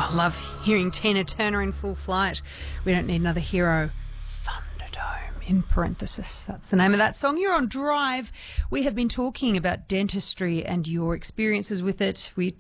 I love hearing Tina Turner in Full Flight. We don't need another hero. Thunderdome, in parenthesis. That's the name of that song. You're on Drive. We have been talking about dentistry and your experiences with it. We